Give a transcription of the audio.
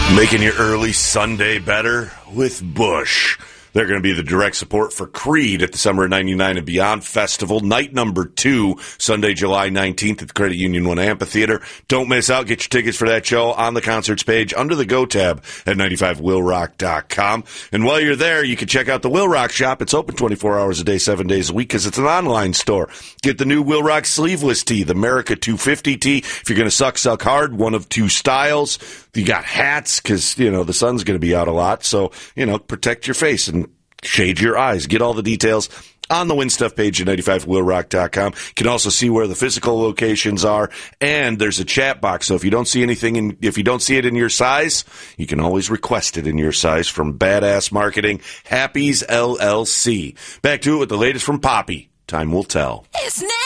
Making your early Sunday better with Busch. They're going to be the direct support for Creed at the Summer of 99 and Beyond Festival. Night number 2, Sunday, July 19th at the Credit Union 1 Amphitheater. Don't miss out. Get your tickets for that show on the concerts page under the Go tab at 95willrock.com. And while you're there, you can check out the Will Rock shop. It's open 24 hours a day, 7 days a week because it's an online store. Get the new Will Rock sleeveless tee, the America 250 tee. If you're going to suck hard, one of 2 styles. You got hats because, the sun's going to be out a lot. So, protect your face and shade your eyes. Get all the details on the Win Stuff page at 95willrock.com. You can also see where the physical locations are, and there's a chat box. So if you don't see anything, if you don't see it in your size, you can always request it in your size from Badass Marketing, Happy's LLC. Back to it with the latest from Poppy. Time will tell. It's